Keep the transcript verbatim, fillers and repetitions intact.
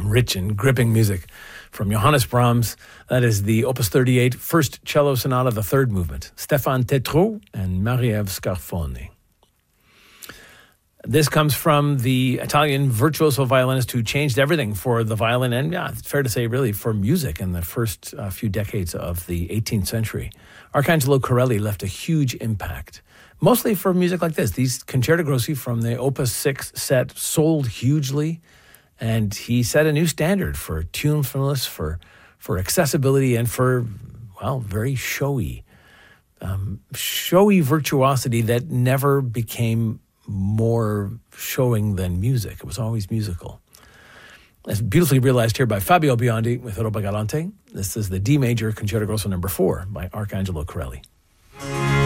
rich and gripping music from Johannes Brahms. That is the Opus thirty-eight First Cello Sonata, the third movement. Stéphane Tétrault and Marie-Ève Scarfoni. This comes from the Italian virtuoso violinist who changed everything for the violin and, yeah, it's fair to say, really, for music in the first uh, few decades of the eighteenth century. Arcangelo Corelli left a huge impact, mostly for music like this. These Concerto Grossi from the Opus six set sold hugely, and he set a new standard for tunefulness, for, for accessibility, and for, well, very showy, um, showy virtuosity that never became more showing than music. It was always musical. It's beautifully realized here by Fabio Biondi with Roba Galante. This is the D major Concerto Grosso number four by Arcangelo Corelli.